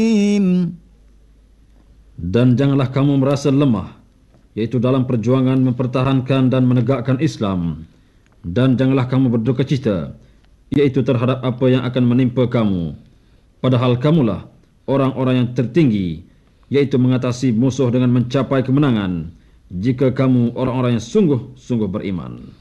Dan janganlah kamu merasa lemah, yaitu dalam perjuangan mempertahankan dan menegakkan Islam. Dan janganlah kamu berduka cita, yaitu terhadap apa yang akan menimpa kamu. Padahal kamulah orang-orang yang tertinggi, yaitu mengatasi musuh dengan mencapai kemenangan, jika kamu orang-orang yang sungguh-sungguh beriman.